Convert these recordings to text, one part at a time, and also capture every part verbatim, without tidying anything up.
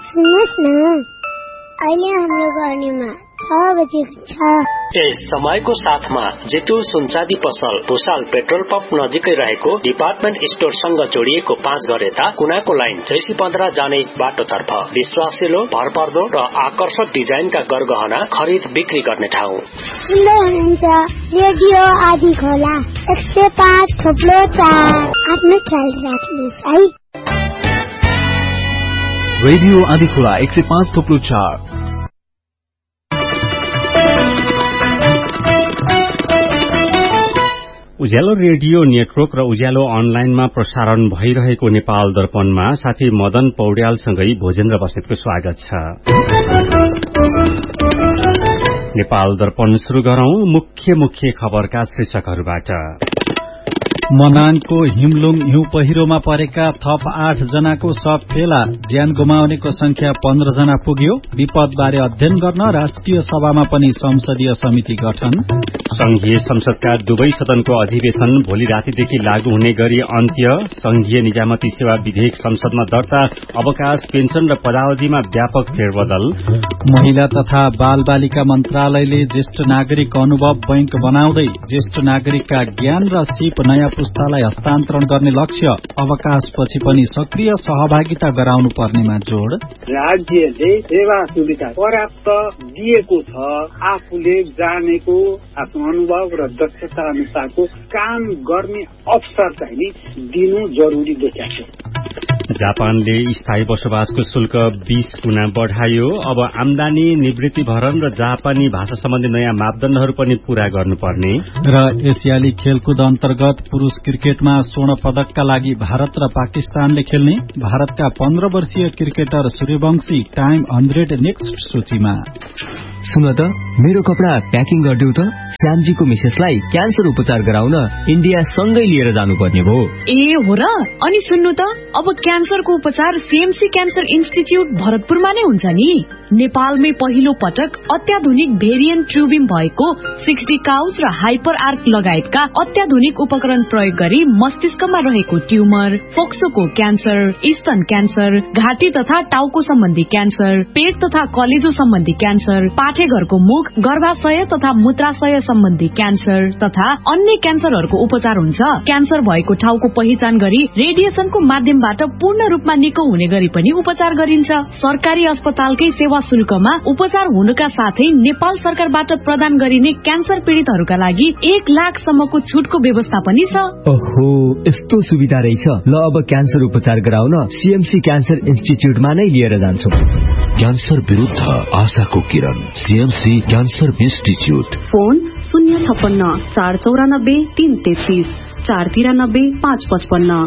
सुन्नुहोस् न, अहिले हाम्रो गर्नेमा छ बजेको छ। यस समयको साथमा जेतु सुनचाँदी पसल भुसाल पेट्रोल पम्प नजिकै रहेको डिपार्टमेन्ट स्टोरसँग जोडिएको पाँच घर यता कुनाको लाइन जैसी पन्ध्र जाने बाटोतर्फ विश्वासिलो, भरपर्दो र आकर्षक डिजाइनका गरगहना खरिद बिक्री गर्ने ठाउँ। सुन्दै हुनुहुन्छ रेडियो आदि खोला एक सय पाँच थोप्लो चार। आफ्नो ख्याल राख्नुहोस् है। रेडियो आदि खोला एक सय पाँच थोप्लो चार। उज्यालो रेडियो नेटवर्क र उज्यालो अनलाइनमा प्रसारण भइरहेको नेपाल दर्पणमा साथी मदन पौड्यालसँगै भोजेन्द्र बस्नेतको स्वागत छ। नेपाल दर्पण शुरू गरौं मुख्य मुख्य खबरका शीर्षकहरूबाट। मनाङको हिमलुङ हिउँ पहिरोमा परेका थप आठ जनाको शव फेला, ज्यान गुमाउनेको संख्या पन्ध्र जना पुग्यो। विपदबारे अध्ययन गर्न राष्ट्रिय सभामा पनि संसदीय समिति गठन। संघीय संसदका दुवै सदनको अधिवेशन भोलि रातिदेखि लागू हुने गरी अन्त्य। संघीय निजामती सेवा विधेयक संसदमा दर्ता। अवकाश, पेन्सन र पदावधिमा व्यापक फेरबदल। महिला तथा बाल बालिका मन्त्रालयले ज्येष्ठ नागरिक अनुभव बैंक बनाउँदै ज्येष्ठ नागरिकका ज्ञान र सिप नयाँ पुस्तालाई हस्तान्तरण गर्ने लक्ष्य। अवकाशपछि पनि सक्रिय सहभागिता गराउनु पर्नेमा जोड़। राज्यले सेवा सुविधा पर्याप्त दिएको छ, आफूले जानेको आफ्नो अनुभव र दक्षता अनुसारको काम गर्ने अवसर चाहिँ दिनु जरुरी देखिएको छ। जापानले स्थायी बसोबासको शुल्क बीस गुणा बढ़ायो। अब आमदानी, निवृत्ति भरण र जापानी भाषा सम्बन्धी नयाँ मापदण्डहरू पनि पूरा गर्नुपर्ने। र एसियाली खेलकुद अन्तर्गत पुरूष क्रिकेटमा स्वर्ण पदकका लागि भारत र पाकिस्तानले खेल्ने। भारतका पन्ध्र वर्षीय cricketer Suryavanshi time hundred next सूचीमा। सुन त, मेरो कपडा प्याकिङ गरिदेऊ त। श्यामजीको मिसेसलाई क्यान्सर उपचार गराउन इन्डिया सँगै लिएर जानुपर्ने भयो। ए हो र? अनि सुन्नु त, अब क्यान्सरको उपचार सीएमसी क्यान्सर इन्स्टिच्युट भरतपुरमा नै हुन्छ नि। नेपालमै पहिलो पटक अत्याधुनिक भेरिएन्ट ट्युबिम भएको सिक्सटी काउस र हाइपर आर्क लगायतका अत्याधुनिक उपकरण प्रयोग गरी मस्तिष्कमा रहेको ट्युमर, फोक्सोको क्यान्सर, स्तन क्यान्सर, घाँटी तथा टाउको सम्बन्धी क्यान्सर, पेट तथा कलेजो सम्बन्धी क्यान्सर, पाठेघरको मुख, गर्भाशय तथा मूत्राशय सम्बन्धी क्यान्सर तथा अन्य क्यान्सरहरूको उपचार हुन्छ। क्यान्सर भएको ठाउँको पहिचान गरी रेडिएसनको माध्यमबाट पूर्ण रूपमा निको हुने गरी पनि उपचार गरिन्छ। सरकारी अस्पतालकै सेवा शुल्कमा उपचार हुनुका साथै नेपाल सरकारबाट प्रदान गरिने क्यान्सर पीड़ितहरूका लागि एक लाख सम्मको छुटको व्यवस्था पनि छ। ओहो, यस्तो सुविधा रहेछ। ल, अब क्यान्सर उपचार गराउन सीएमसी क्यान्सर इन्स्टिच्युटमा नै लिएर जान्छौं। क्यान्सर विरुद्ध आशाको किरण, सीएमसी क्यान्सर इन्स्टिच्युट। फोन शून्य छप्पन्न चार चौरानब्बे तीन तेत्तीस चार तिरानब्बे पाँच पचपन्न।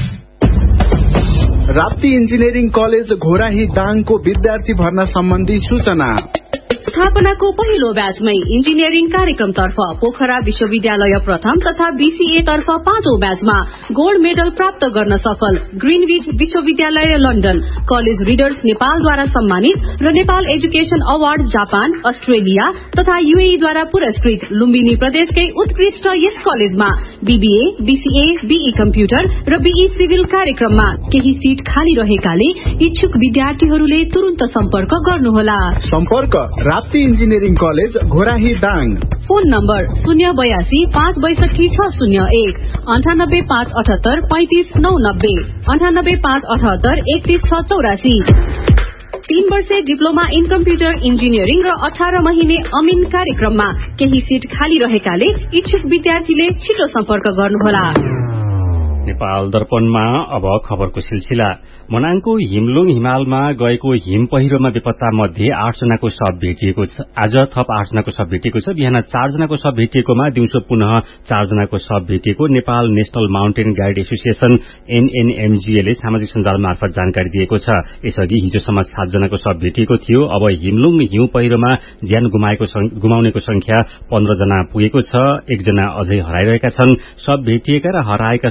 राप्ती इन्जिनियरिङ कलेज घोराही दाङको विद्यार्थी भर्ना सम्बन्धी सूचना। स्थापनाको पहिलो ब्याचमै इन्जिनियरिङ कार्यक्रमतर्फ पोखरा विश्वविद्यालय प्रथम तथा बीसीए तर्फ पाँचौं ब्याचमा गोल्ड मेडल प्राप्त गर्न सफल ग्रीनविच विश्वविद्यालय लन्डन, कलेज रिडर्स नेपालद्वारा सम्मानित र Nepal education award Japan, Australia तथा यूएईद्वारा पुरस्कृत लुम्बिनी प्रदेशकै उत्कृष्ट यस कलेजमा बीबीए, बीसीए, बीई कम्प्युटर र बीई सिभिल कार्यक्रममा केही सीट खाली रहेकाले इच्छुक विद्यार्थीहरूले तुरन्त सम्पर्क गर्नुहोला। सम्पर्क Rapti engineering college Ghorahi Dang. Phone number शून्य बयासी पाँच बैसठी छ शून्य एक अन्ठानब्बे पाँच अठहत्तर पैंतिस नौ नब्बे अन्ठानब्बे पाँच अठहत्तर एकतीस छ चौरासी। तीन वर्षे डिप्लोमा इन कम्प्युटर इन्जिनियरिङ र अठार महिने अमिन कार्यक्रममा केही सीट खाली रहेकाले इच्छुक विद्यार्थीले छिटो सम्पर्क गर्नुहोला। नेपाल दर्पणमा अब खबरको सिलसिला। मनाङको हिमलुङ हिमालमा गएको हिम पहिरोमा बेपत्ता मध्ये आठ जनाको शव भेटिएको छ। आज थप आठ जनाको शव भेटिएको छ। बिहान चार जनाको शव भेटिएकोमा दिउँसो पुनः चार जनाको शव भेटिएको Nepal national mountain guide association एनएनएमजीए सामाजिक सञ्जाल मार्फत जानकारी दिएको छ। यसअघि हिजोसम्म सात जनाको शव भेटिएको थियो। अब हिमलुङ हिउँ पहिरोमा ज्यान गुमाएको गुमाउनेको संख्या पन्ध्र जना पुगेको छ। एकजना अझै हराइरहेका छन्। शव भेटिएका र हराएका सबै नेपाली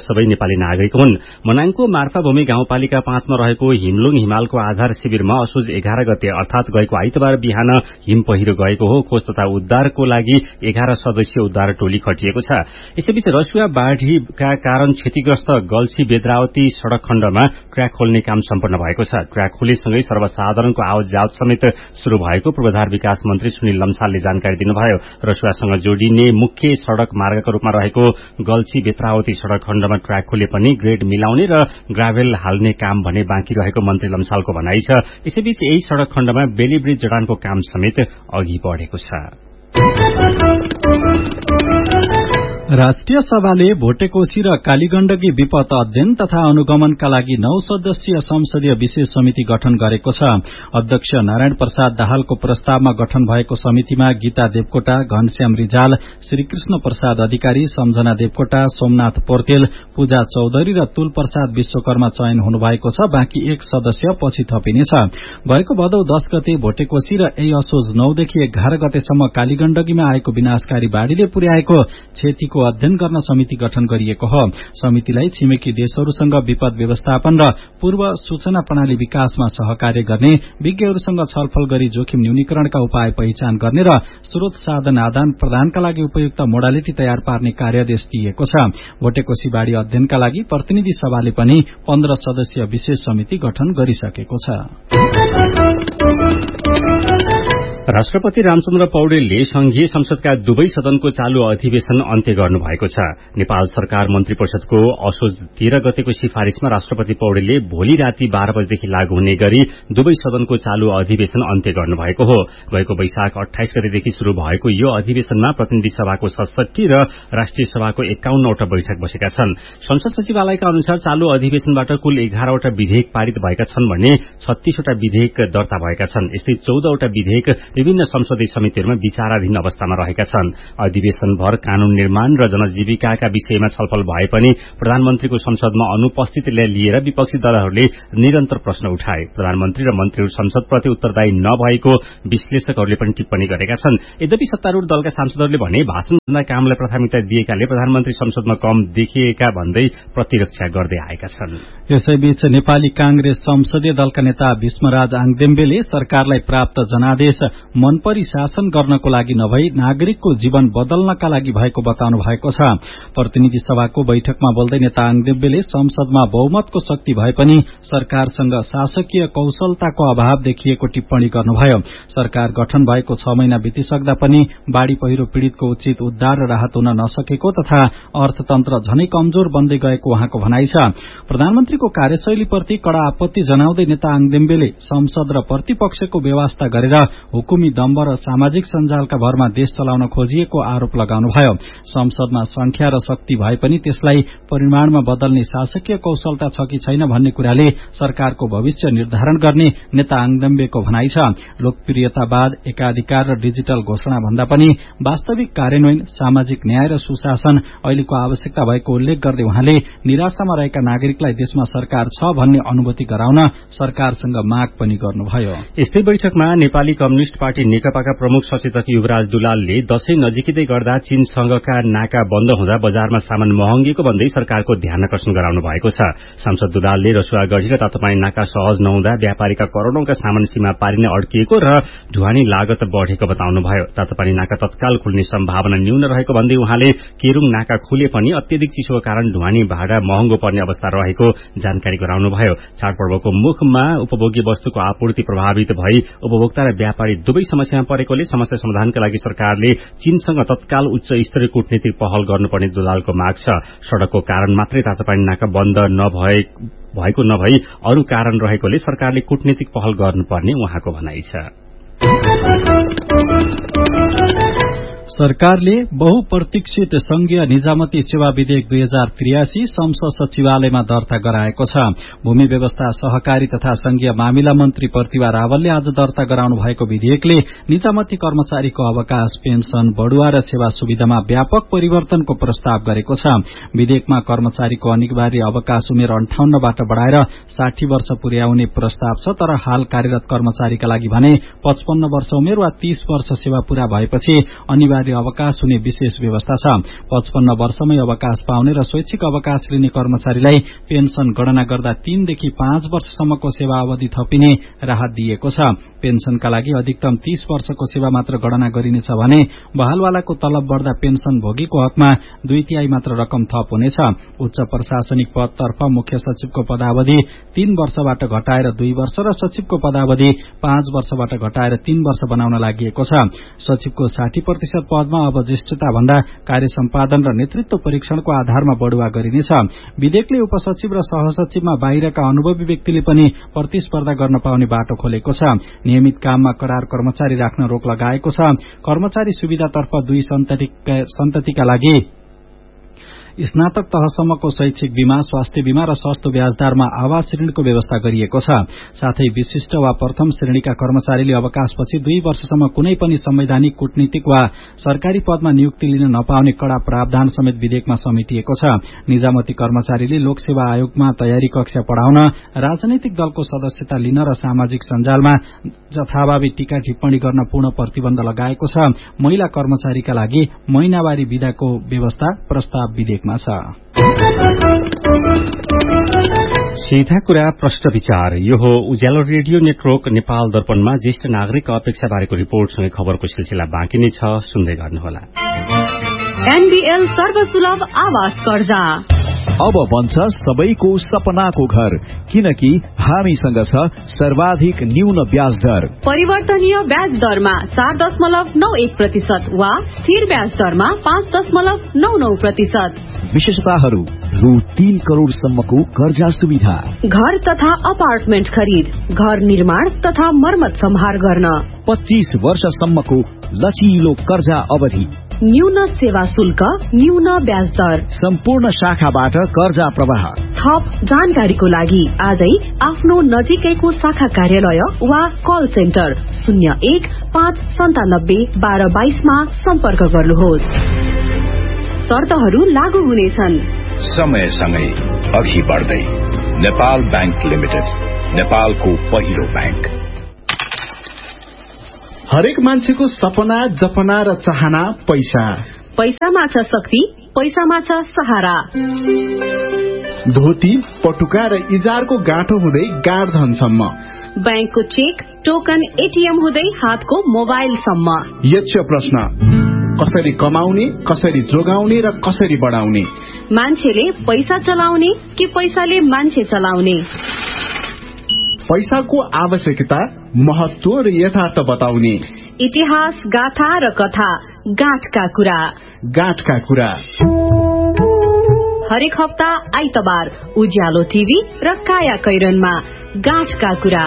नेपाली नागरिक हुन्। मनाङको मार्फाभूमि गाउँपालिका पाँचमा रहेको हिमलुङ हिमालको आधार शिविरमा असोज एघार गते अर्थात गएको आइतबार बिहान हिम पहिरो गएको हो। खोज तथा उद्धारको लागि एघार सदस्यीय उद्धार टोली खटिएको छ। यसैबीच रसुवा बाढ़ीका कारण क्षतिग्रस्त गल्छी बेद्रावती सड़क खण्डमा ट्र्याक खोल्ने काम सम्पन्न भएको छ। ट्र्याक खोलेसँगै सर्वसाधारणको आवत जावत समेत शुरू भएको पूर्वाधार विकास मन्त्री सुनिल लम्सालले जानकारी दिनुभयो। रसुवासँग जोडिने मुख्य सड़क मार्गका रूपमा रहेको गल्छी बेत्रावती सड़क खण्डमा ट्र्याक खोले पनि ग्रेड मिलाउने र ग्राभेल हाल्ने काम भने बाँकी रहेको मन्त्री लम्सालको भनाइ छ। यसैबीच यही सड़क खण्डमा बेली ब्रिज जडानको काम समेत अघि बढ़ेको छ। राष्ट्रिय सभाले भोटेकोशी र कालीगण्डकी विपद अध्ययन तथा अनुगमनका लागि नौ सदस्यीय संसदीय विशेष समिति गठन गरेको छ। अध्यक्ष नारायण प्रसाद दाहालको प्रस्तावमा गठन भएको समितिमा गीता देवकोटा, घनश्याम रिजाल, श्रीकृष्ण प्रसाद अधिकारी, सम्झना देवकोटा, सोमनाथ पोर्तेल, पूजा चौधरी र तुल प्रसाद विश्वकर्मा चयन हुनुभएको छ। बाँकी एक सदस्य पछि थपिनेछ। गएको भदौ दश गते भोटेकोशी र यही असोज नौदेखि एघार गतेसम्म कालीगण्डकीमा आएको विनाशकारी बाढ़ीले पुर्याएको क्षतिको अध्ययन गर्न समिति गठन गरिएको हो। समितिलाई छिमेकी देशहरूसँग विपद व्यवस्थापन र पूर्व सूचना प्रणाली विकासमा सहकार्य गर्ने, विज्ञहरूसँग छलफल गरी जोखिम न्यूनीकरणका उपाय पहिचान गर्ने र स्रोत साधन आदान प्रदानका लागि उपयुक्त मोडालिटी तयार पार्ने कार्यादेश दिएको छ। भोटेकोशी बाढ़ी अध्ययनका लागि प्रतिनिधि सभाले पनि पन्ध्र सदस्यीय विशेष समिति गठन गरिसकेको छ। राष्ट्रपति रामचन्द्र पौडेलले संघीय संसदका दुवै सदनको चालू अधिवेशन अन्त्य गर्नुभएको छ। नेपाल सरकार मन्त्री परिषदको असोज तेह्र गतेको सिफारिशमा राष्ट्रपति पौडेलले भोलि राति बाह्र बजेदेखि लागू हुने गरी दुवै सदनको चालू अधिवेशन अन्त्य गर्नुभएको हो। गएको वैशाख अठाइस गतेदेखि शुरू भएको यो अधिवेशनमा प्रतिनिधि सभाको सडसठी र राष्ट्रिय सभाको एकाउन्नवटा बैठक बसेका छन्। संसद सचिवालयका अनुसार चालू अधिवेशनबाट कुल एघारवटा विधेयक पारित भएका छन् भने छत्तीसवटा विधेयक दर्ता भएका छन्। यस्तै चौधवटा विधेयक विभिन्न संसदीय समितिहरूमा विचाराधीन अवस्थामा रहेका छन्। अधिवेशनभर कानून निर्माण र जनजीविकाका विषयमा छलफल भए पनि प्रधानमन्त्रीको संसदमा अनुपस्थितिलाई लिएर विपक्षी दलहरूले निरन्तर प्रश्न उठाए। प्रधानमन्त्री र मन्त्रीहरू संसदप्रति उत्तरदायी नभएको विश्लेषकहरूले पनि टिप्पणी गरेका छन्। यद्यपि सत्तारूढ़ दलका सांसदहरूले भने भाषणभन्दा कामलाई प्राथमिकता दिएकाले प्रधानमन्त्री संसदमा कम देखिएका भन्दै प्रतिरक्षा गर्दै आएका छन्। यसैबीच नेपाली कांग्रेस संसदीय दलका नेता भीष्मराज आङदेम्बेले सरकारलाई प्राप्त जनादेश मनपरी शासन गर्नको लागि नभई नागरिकको जीवन बदल्नका लागि भएको बताउनु भएको छ। प्रतिनिधि सभाको बैठकमा बोल्दै नेता आङदेम्बेले संसदमा बहुमतको शक्ति भए पनि सरकारसँग शासकीय कौशलताको अभाव देखिएको टिप्पणी गर्नुभयो। सरकार गठन भएको छ महिना बितिसक्दा पनि बाढ़ी पहिरो पीड़ितको उचित उद्धार र राहत हुन नसकेको तथा अर्थतन्त्र झनै कमजोर बन्दै गएको उहाँको भनाइ छ। प्रधानमन्त्रीको कार्यशैलीप्रति कड़ा आपत्ति जनाउँदै नेता आङदेम्बेले संसद र प्रतिपक्षको व्यवस्था गरेर हुकुमी दम्ब र सामाजिक सञ्जालका भरमा देश चलाउन खोजिएको आरोप लगाउनुभयो। संसदमा संख्या र शक्ति भए पनि त्यसलाई परिमाणमा बदल्ने शासकीय कौशलता छ कि छैन भन्ने कुराले सरकारको भविष्य निर्धारण गर्ने नेता आङदेम्बेको भनाइ छ। लोकप्रियतावाद, एकाधिकार र डिजिटल घोषणा भन्दा पनि वास्तविक कार्यान्वयन, सामाजिक न्याय र सुशासन अहिलेको आवश्यकता भएको उल्लेख गर्दै उहाँले निराशामा रहेका नागरिकलाई देशमा सरकार छ भन्ने अनुभूति गराउन सरकारसँग माग पनि गर्नुभयो। यस्तै बैठकमा नेपाली कम्युनिष्ट पार्टी नेकपाका प्रमुख सचेतक युवराज दुलालले दशैं नजिकै गर्दा चीनसँगका नाका बन्द हुँदा बजारमा सामान महँगीको भन्दै सरकारको ध्यान आकर्षण गराउनु भएको छ। सांसद दुलालले रसुवागढ़ी र तातोपानी नाका सहज नहुँदा व्यापारीका करोड़ौंका सामान सीमा पारिने अड्किएको र ढुवानी लागत बढ़ेको बताउनुभयो। तातोपानी नाका तत्काल खुल्ने सम्भावना न्यून रहेको भन्दै उहाँले केरूङ नाका खुले पनि अत्यधिक चिसोको कारण ढुवानी भाडा महँगो पर्ने अवस्था रहेको जानकारी गराउनुभयो। चाडपर्वको मुखमा उपभोग्य वस्तुको आपूर्ति प्रभावित भई उपभोक्ता र व्यापारी दुवै समस्यामा परेकोले समस्या समाधानका लागि सरकारले चीनसँग तत्काल उच्च स्तरीय कूटनीतिक पहल गर्नुपर्ने दुलालको माग छ। सड़कको कारण मात्रै तातोपानी नाका बन्द नभए भएको नभई अरू कारण रहेकोले सरकारले कूटनीतिक पहल गर्नुपर्ने उहाँको भनाइ छ। सरकारले बहुप्रतीक्षित संघीय निजामती सेवा विधेयक दुई हजार त्रियासी संसद सचिवालयमा दर्ता गराएको छ। भूमि व्यवस्था, सहकारी तथा संघीय मामिला मन्त्री प्रतिभा रावलले आज दर्ता गराउनु भएको विधेयकले निजामती कर्मचारीको अवकाश, पेन्सन, बढुवा र सेवा सुविधामा व्यापक परिवर्तनको प्रस्ताव गरेको छ। विधेयकमा कर्मचारीको अनिवार्य अवकाश उमेर अन्ठाउन्नबाट बढ़ाएर साठी वर्ष पुर्याउने प्रस्ताव छ। तर हाल कार्यरत कर्मचारीका लागि भने पचपन्न वर्ष उमेर वा तीस वर्ष सेवा पूरा भएपछि अनिवार्य कर्मचारीले अवकाश हुने विशेष व्यवस्था छ। पचपन्न वर्षमै अवकाश पाउने र स्वैच्छिक अवकाश लिने कर्मचारीलाई पेन्सन गणना गर्दा तीनदेखि पाँच वर्षसम्मको सेवा अवधि थपिने राहत दिएको छ। पेन्सनका लागि अधिकतम तीस वर्षको सेवा मात्र गणना गरिनेछ भने बहालवालाको तलब बढ्दा पेन्सन भोगीको हकमा दुई तिहाई मात्र रकम थप हुनेछ। उच्च प्रशासनिक पदतर्फ मुख्य सचिवको पदावधि तीन वर्षबाट घटाएर दुई वर्ष र सचिवको पदावधि पाँच वर्षबाट घटाएर तीन वर्ष बनाउन लागि छ। सचिवको साठी प्रतिशत पदमा अब ज्येष्ठता भन्दा कार्य सम्पादन र नेतृत्व परीक्षणको आधारमा बढुवा गरिनेछ। विधेयकले उपसचिव र सहसचिवमा बाहिरका अनुभवी व्यक्तिले पनि प्रतिस्पर्धा गर्न पाउने बाटो खोलेको छ। नियमित काममा करार कर्मचारी राख्न रोक लगाएको छ। कर्मचारी सुविधातर्फ दुई सन्ततिका लागि स्नातक तहसम्मको शैक्षिक बीमा, स्वास्थ्य बीमा र सस्तो ब्याजदरमा आवास ऋणको व्यवस्था गरिएको छ। साथै विशिष्ट वा प्रथम श्रेणीका कर्मचारीले अवकाशपछि दुई वर्षसम्म कुनै पनि संवैधानिक, कूटनीतिक वा सरकारी पदमा नियुक्ति लिन नपाउने कड़ा प्रावधान समेत विधेयकमा समेटिएको छ। निजामती कर्मचारीले लोकसेवा आयोगमा तयारी कक्षा पढ़ाउन, राजनैतिक दलको सदस्यता लिन र सामाजिक सञ्जालमा जथाभावी टीका टिप्पणी गर्न पूर्ण प्रतिबन्ध लगाएको छ। महिला कर्मचारीका लागि महिनावारी बिदाको व्यवस्था प्रस्ताव विधेयकमा छ। सीधा कुरा प्रश्न विचार। यो हो उज्यालो रेडियो नेटवर्क नेपाल दर्पणमा ज्येष्ठ नागरिक अपेक्षा बारेको रिपोर्टसँगै खबरको सिलसिला बाँकी नै छ, सुन्दै गर्नुहोला। एनबीएल सर्वसुलभ आवास कर्जा अब बन्छ सबैको सपनाको घर, किनकि हामीसँग छ सर्वाधिक न्यून ब्याज दर। परिवर्तनीय ब्याज दरमा चार दशमलव नौ एक प्रतिशत वा स्थिर ब्याज दरमा पाँच दशमलव नौ नौ प्रतिशत। विशेषताहरू रु तीन करोड़सम्मको कर्जा सुविधा, घर तथा अपार्टमेन्ट खरिद, घर निर्माण तथा मर्मत सम्हार गर्न, पच्चीस वर्षसम्मको लचिलो कर्जा अवधि, न्यून सेवा शुल्क, न्यून ब्याज दर, सम्पूर्ण शाखाबाट कर्जा प्रवाह। थप जानकारीको लागि आजै आफ्नो नजिकैको शाखा कार्यालय वा कल सेन्टर शून्य एक पाँच सन्तानब्बे बाह्र बाइसमा सम्पर्क गर्नुहोस्। शर्तहरू लागू हुनेछन्। समयसँगै अघि बढ्दै नेपाल बैंक लिमिटेड, नेपालको पहिलो बैंक। हरेक मान्छेको सपना, जपना र चाहना पैसा। पैसामा छ शक्ति, पैसामा छ सहारा। धोती, पटुका र इजारको गाँठो हुँदै गाड धनसम्म, बैंकको चेक, टोकन, एटीएम हुँदै हातको मोबाइलसम्म। यक्ष प्रश्न, कसरी कमाउने, कसरी जोगाउने र कसरी बढाउने? मान्छेले पैसा चलाउने कि पैसाले मान्छे चलाउने? पैसाको आवश्यकता, महत्व र यथार्थ बताउने। इतिहास, गाथा र कथा, गाँठका कुरा। गाँठका कुरा हरेक हप्ता आइतबार उज्यालो टिभी र काया कैरनमा गाँठका कुरा।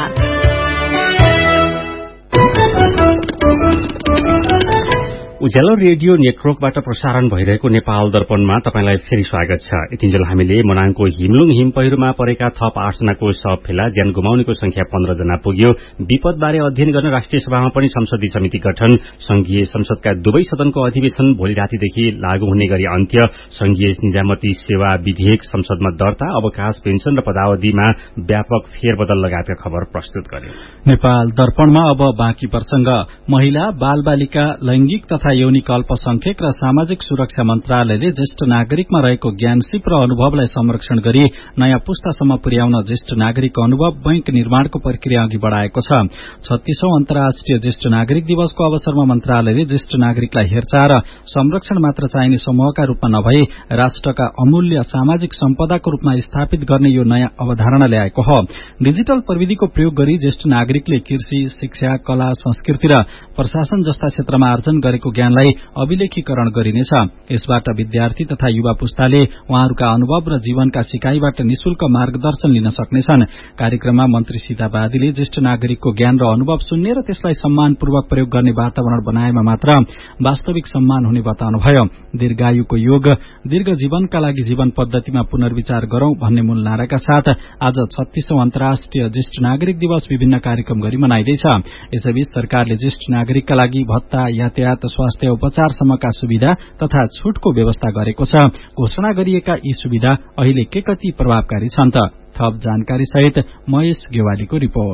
उज्यालो रेडियो नेटवर्कबाट प्रसारण भइरहेको नेपाल दर्पणमा तपाईंलाई फेरि स्वागत छ। यतिन्जेल हामीले मनाङको हिमलुङ हिम पहिरोमा परेका थप आठजनाको शव फेला ज्यान गुमाउनेको संख्या पन्ध्र जना पुग्यो। विपदबारे अध्ययन गर्न राष्ट्रिय सभामा पनि संसदीय समिति गठन, संघीय संसदका दुवै सदनको अधिवेशन भोलि रातिदेखि लागू हुने गरी अन्त्य, संघीय निजामती सेवा विधेयक संसदमा दर्ता, अवकाश, पेन्सन र पदावधिमा व्यापक फेरबदल लगायतका खबर प्रस्तुत गर्यो। नेपाल दर्पणमा अब बाँकी प्रसंग। महिला, बाल बालिका, लैंगिक तथा यौनिक अल्पसंख्यक र सामाजिक सुरक्षा मन्त्रालयले ज्येष्ठ नागरिकमा रहेको ज्ञानसिप र अनुभवलाई संरक्षण गरी नयाँ पुस्तासम्म पुर्याउन ज्येष्ठ नागरिक अनुभव बैंक निर्माणको प्रक्रिया अघि बढ़ाएको छ। छत्तीसौं अन्तर्राष्ट्रिय ज्येष्ठ नागरिक दिवसको अवसरमा मन्त्रालयले ज्येष्ठ नागरिकलाई हेरचाह र संरक्षण मात्र चाहिने समूहका रूपमा नभई राष्ट्रका अमूल्य सामाजिक सम्पदाको रूपमा स्थापित गर्ने यो नयाँ अवधारणा ल्याएको हो। डिजिटल प्रविधिको प्रयोग गरी ज्येष्ठ नागरिकले कृषि, शिक्षा, कला, संस्कृति र प्रशासन जस्ता क्षेत्रमा आर्जन गरेको ज्ञानलाई अभिलेखीकरण गरिनेछ। यसबाट विद्यार्थी तथा युवा पुस्ताले उहाँहरूका अनुभव र जीवनका सिकाइबाट निशुल्क मार्गदर्शन लिन सक्नेछन्। कार्यक्रममा मन्त्री सीता बादीले ज्येष्ठ नागरिकको ज्ञान र अनुभव सुन्ने र त्यसलाई सम्मानपूर्वक प्रयोग गर्ने वातावरण बनाएमा मात्र वास्तविक सम्मान हुने बताउनुभयो। दीर्घायुको योग, दीर्घ जीवनका लागि जीवन पद्धतिमा पुनर्विचार गरौं भन्ने मूल नाराका साथ आज छत्तीसौं अन्तर्राष्ट्रिय ज्येष्ठ नागरिक दिवस विभिन्न कार्यक्रम गरी मनाइँदैछ। यसैबीच सरकारले ज्येष्ठ नागरिकका लागि भत्ता, यातायात, स्वास्थ्य उपचारसम्मका सुविधा तथा छुटको व्यवस्था गरेको छ। घोषणा गरिएका यी सुविधा अहिले के कति प्रभावकारी छन् त? थप जानकारी सहित महेश गेवालीको रिपोर्ट।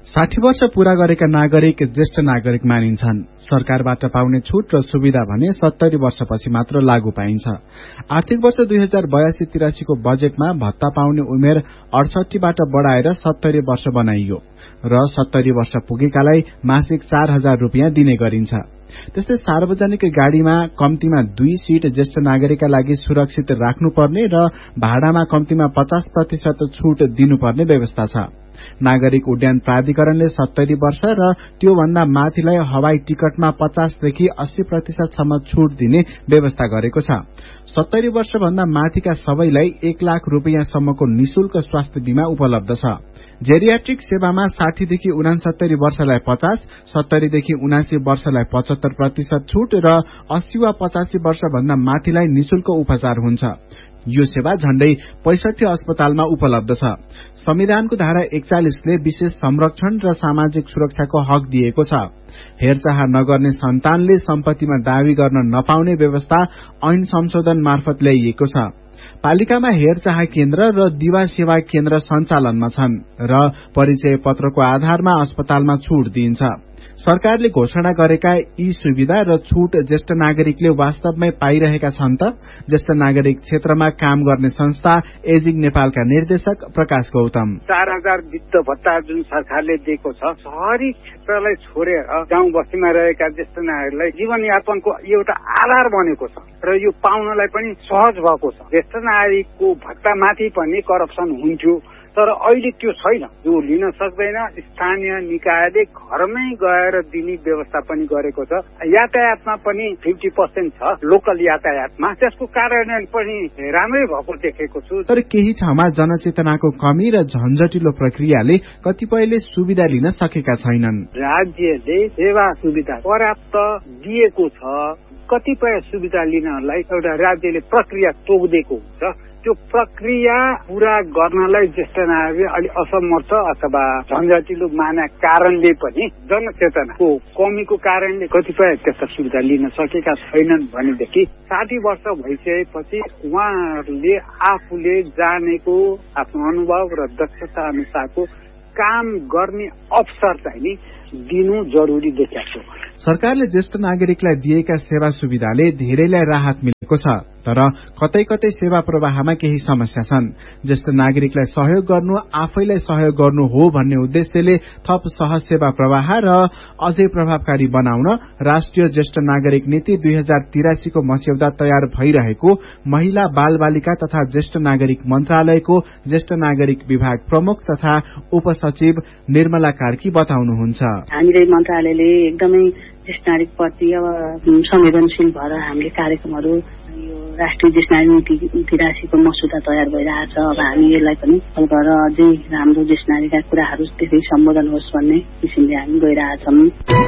साठी वर्ष पूरा गरेका नागरिक ज्येष्ठ नागरिक मानिन्छन्। सरकारबाट पाउने छूट र सुविधा भने सत्तरी वर्षपछि मात्र लागू पाइन्छ। आर्थिक वर्ष दुई हजार बयासी तिरासी को बजेटमा भत्ता पाउने उमेर अडसठीबाट बढ़ाएर सत्तरी वर्ष बनाइयो र सत्तरी वर्ष पुगेकालाई मासिक चार हजार रूपियाँ दिने गरिन्छ। त्यस्तै सार्वजनिक गाड़ीमा कम्तीमा दुई सीट ज्येष्ठ नागरिकका लागि सुरक्षित राख्नुपर्ने र भाडामा कम्तीमा पचास प्रतिशत छूट दिनुपर्ने व्यवस्था छ। नागरिक उड्डयन प्राधिकरणले सत्तरी वर्ष र त्योभन्दा माथिलाई हवाई टिकटमा पचासदेखि अस्सी प्रतिशतसम्म छूट दिने व्यवस्था गरेको छ। सत्तरी वर्ष भन्दा माथिका सबैलाई एक लाख रूपियाँसम्मको निशुल्क स्वास्थ्य बीमा उपलब्ध छ। जेरियाट्रिक सेवामा साठीदेखि उनासत्तरी वर्षलाई पचास, सत्तरीदेखि उनासी वर्षलाई पचहत्तर प्रतिशत छूट र अस्सी वा पचासी वर्ष भन्दा माथिलाई निशुल्क उपचार हुन्छ। यो सेवा झण्डै पैंसठी अस्पतालमा उपलब्ध छ। संविधानको धारा एकचालिसले विशेष संरक्षण र सामाजिक सुरक्षाको हक दिएको छ। हेरचाह नगर्ने सन्तानले सम्पत्तिमा दावी गर्न नपाउने व्यवस्था ऐन संशोधन मार्फत ल्याइएको छ। पालिकामा हेरचाह केन्द्र र दिवा सेवा केन्द्र सञ्चालनमा छन् र परिचय पत्रको आधारमा अस्पतालमा छूट दिइन्छ। सरकारले घोषणा गरेका यी सुविधा र छूट ज्येष्ठ नागरिकले वास्तवमै पाइरहेका छन् त? ज्येष्ठ नागरिक क्षेत्रमा काम गर्ने संस्था एजिङ नेपालका निर्देशक प्रकाश गौतम। चार हजार वित्त भत्ता जुन सरकारले दिएको छ, शहरी क्षेत्रलाई छोडेर गाउँ बस्तीमा रहेका ज्येष्ठ नागरिकलाई जीवनयापनको एउटा आधार बनेको छ र यो पाउनलाई पनि सहज भएको छ। ज्येष्ठ नागरिकको भत्तामाथि पनि करप्सन हुन्थ्यो, तर अहिले त्यो छैन। जो लिन सक्दैन स्थानीय निकायले घरमै गएर दिने व्यवस्था पनि गरेको छ। यातायातमा पनि फिफ्टी पर्सेन्ट छ लोकल यातायातमा, त्यसको कार्यान्वयन पनि राम्रै भएको देखेको छु। तर केही ठाउँमा जनचेतनाको कमी र झन्झटिलो प्रक्रियाले कतिपयले सुविधा लिन सकेका छैनन्। राज्यले सेवा सुविधा पर्याप्त दिएको छ, कतिपय सुविधा लिनलाई एउटा राज्यले प्रक्रिया तोकिदिएको हुन्छ। त्यो प्रक्रिया पूरा गर्नलाई ज्येष्ठ नागरिक अलि असमर्थ अथवा झन्झटिलो माने कारणले पनि जनचेतनाको कमीको कारणले कतिपय त्यस्ता सुविधा लिन सकेका छैनन् भनेदेखि साठी वर्ष भइसकेपछि उहाँहरूले आफूले जानेको आफ्नो अनुभव र दक्षता अनुसारको काम गर्ने अवसर चाहिँ नि दिनु जरुरी देखिएको छ। सरकारले ज्येष्ठ नागरिकलाई दिएका सेवा सुविधाले धेरैलाई राहत मिलेको छ, तर कतै कतै सेवा प्रवाहमा केही समस्या छन्। ज्येष्ठ नागरिकलाई सहयोग गर्नु आफैलाई सहयोग गर्नु हो भन्ने उद्देश्यले थप सहज सेवा प्रवाह र अझै प्रभावकारी बनाउन राष्ट्रिय ज्येष्ठ नागरिक नीति दुई हजार तिरासी को मस्यौदा तयार भइरहेको महिला बाल बालिका तथा ज्येष्ठ नागरिक मन्त्रालयको ज्येष्ठ नागरिक विभाग प्रमुख तथा उपसचिव निर्मला कार्की बताउनुहुन्छ। हामीले मन्त्रालयले एकदमै ज्येष्ठ नागरिक प्रति अब संवेदनशील भएर हामीले कार्यक्रमहरू यो राष्ट्रिय ज्येष्ठ नागरिक नीति तिरासीको मसौदा तयार भइरहेछ। अब हामी यसलाई पनि हल गरेर अझै राम्रो ज्येष्ठ नागरिकका कुराहरू त्यसै सम्बोधन होस् भन्ने किसिमले हामी गइरहेछौँ।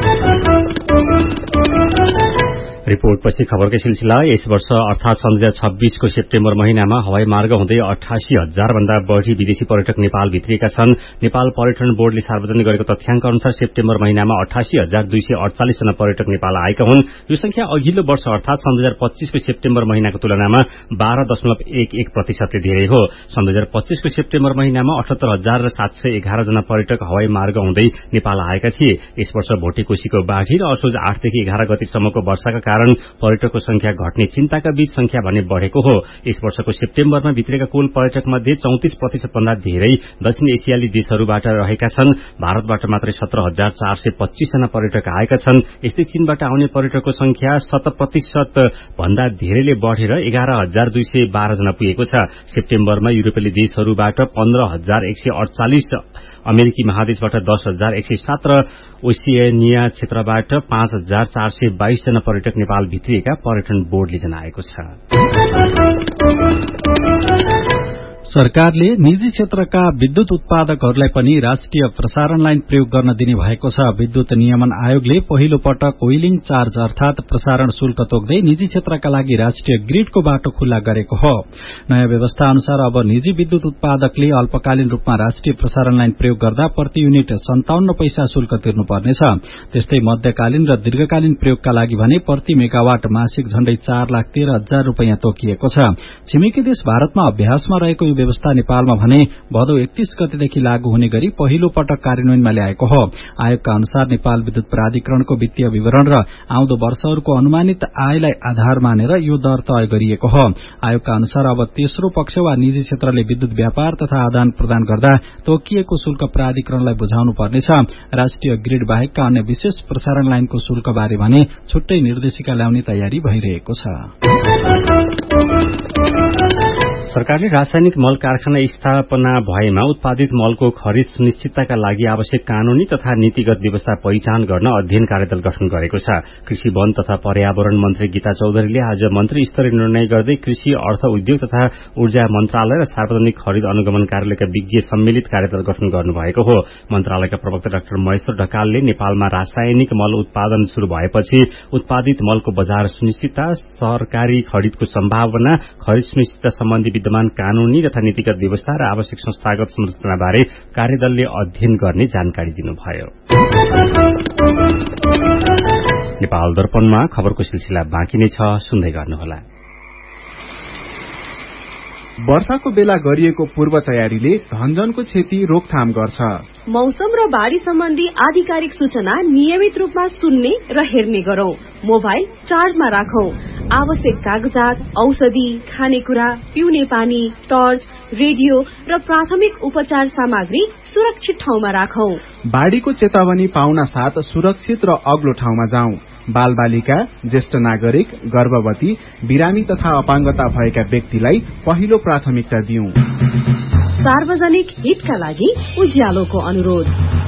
रिपोर्टपछि खबरकै सिलसिला। यस वर्ष अर्थात सन् दुई हजार छब्बीस को सेप्टेम्बर महिनामा हवाई मार्ग हुँदै अठासी हजार भन्दा बढ़ी विदेशी पर्यटक नेपाल भित्रिएका छन्। नेपाल पर्यटन बोर्डले सार्वजनिक गरेको तथ्याङ्क अनुसार सेप्टेम्बर महिनामा अठासी हजार दुई सय अडचालिस जना पर्यटक नेपाल आएका हुन्। यो संख्या अघिल्लो वर्ष अर्थात सन् दुई हजार पच्चीस को सेप्टेम्बर महिनाको तुलनामा बाह्र दशमलव एक एक प्रतिशतले धेरै हो। सन् दुई हजार पच्चीस को सेप्टेम्बर महिनामा अठहत्तर हजार र सात सय एघार जना पर्यटक हवाई मार्ग हुँदै नेपाल आएका थिए। यस वर्ष भोटेकोशीको बाढ़ी र असोज आठदेखि एघार गतिसम्मको वर्षाका कारण पर्यटकको संख्या घट्ने चिन्ताका बीच संख्या भने बढ़ेको हो। यस वर्षको सेप्टेम्बरमा भित्रेका कुल पर्यटक मध्ये चौतिस प्रतिशत भन्दा धेरै दक्षिण एसियाली देशहरूबाट रहेका छन्। भारतबाट मात्रै सत्र हजार चार सय पच्चीस जना पर्यटक आएका छन्। यस्तै चीनबाट आउने पर्यटकको संख्या शत प्रतिशत भन्दा धेरैले बढ़ेर एघार हजार दुई सय बाह्र जना पुगेको छ। सेप्टेम्बरमा युरोपेली देशहरूबाट पन्ध्र हजार एक सय अडचालिस, अमेरिकी महादेशबाट दस हजार एक सय सात र ओसिएनिया क्षेत्रबाट पाँच हजार चार सय बाइस जना पर्यटक नेपाल भित्रिएका पर्यटन बोर्डले जनाएको छ। सरकारले निजी क्षेत्रका विद्युत उत्पादकहरूलाई पनि राष्ट्रिय प्रसारण लाइन प्रयोग गर्न दिने भएको छ। विद्युत नियमन आयोगले पहिलो पटक वेलिङ चार्ज अर्थात प्रसारण शुल्क तोक्दै निजी क्षेत्रका लागि राष्ट्रिय ग्रिडको बाटो खुल्ला गरेको हो। नयाँ व्यवस्था अनुसार अब निजी विद्युत उत्पादकले अल्पकालीन रूपमा राष्ट्रिय प्रसारण लाइन प्रयोग गर्दा प्रति युनिट सन्ताउन्न पैसा शुल्क तिर्नुपर्नेछ। त्यस्तै मध्यकालीन र दीर्घकालीन प्रयोगका लागि भने प्रति मेगावाट मासिक झण्डै चार लाख तेह्र हजार रूपियाँ तोकिएको छ। छिमेकी देश भारतमा अभ्यासमा रहेको व्यवस्था नेपालमा भने भदौ एकतीस गतेदेखि लागू हुने गरी पहिलो पटक कार्यान्वयनमा ल्याएको हो। आयोगका अनुसार नेपाल विद्युत प्राधिकरणको वित्तीय विवरण र आउँदो वर्षहरूको अनुमानित आयलाई आधार मानेर यो दर तय गरिएको हो। आयोगका अनुसार अब तेस्रो पक्ष वा निजी क्षेत्रले विद्युत व्यापार तथा आदान प्रदान गर्दा तोकिएको शुल्क प्राधिकरणलाई बुझाउनु पर्नेछ। राष्ट्रिय ग्रिड बाहेकका अन्य विशेष प्रसारण लाइनको शुल्क बारे भने छुट्टै निर्देशिका ल्याउने तयारी भइरहेको छ। सरकारले रासायनिक मल कारखाना स्थापना भएमा उत्पादित मलको खरिद सुनिश्चितताका लागि आवश्यक कानूनी तथा नीतिगत व्यवस्था पहिचान गर्न अध्ययन कार्यदल गठन गरेको छ। कृषि वन तथा पर्यावरण मन्त्री गीता चौधरीले आज मन्त्री स्तरीय निर्णय गर्दै कृषि, अर्थ, उद्योग तथा ऊर्जा मन्त्रालय र सार्वजनिक खरिद अनुगमन कार्यालयका विज्ञ सम्मिलित कार्यदल गठन गर्नुभएको हो। मन्त्रालयका प्रवक्ता डाक्टर महेश्वर ढकालले नेपालमा रासायनिक मल उत्पादन शुरू भएपछि उत्पादित मलको बजार सुनिश्चितता, सरकारी खरिदको सम्भावना, खरिद सुनिश्चितता सम्बन्धी विद्यमान कानूनी तथा नीतिगत व्यवस्था र आवश्यक संस्थागत संरचनाबारे कार्यदलले अध्ययन गर्ने जानकारी दिनुभयो। नेपाल दर्पणमा खबरको सिलसिला बाँकी नै छ, सुन्दै गर्नुहोला। वर्षाको बेला गरिएको पूर्व तयारीले धनजनको क्षति रोकथाम गर्छ। मौसम र बाढ़ी सम्बन्धी आधिकारिक सूचना नियमित रूपमा सुन्ने र हेर्ने गरौं। मोबाइल चार्जमा राखौं। आवश्यक कागजात, औषधि, खानेकुरा, पिउने पानी, टर्च, रेडियो र प्राथमिक उपचार सामग्री सुरक्षित ठाउँमा राखौं। बाढ़ीको चेतावनी पाउन साथ सुरक्षित र अग्लो ठाउँमा जाउँ। बाल बालिका, ज्येष्ठ नागरिक, गर्भवती, बिरामी तथा अपाङ्गता भएका व्यक्तिलाई पहिलो प्राथमिकता दिउँ। सार्वजनिक हितका लागि उज्यालोको अनुरोध।